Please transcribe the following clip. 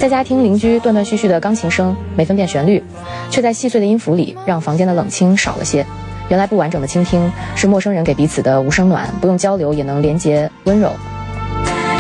在家听邻居断断续续的钢琴声，没分辨旋律，却在细碎的音符里让房间的冷清少了些。原来不完整的倾听是陌生人给彼此的无声暖，不用交流也能连结温柔。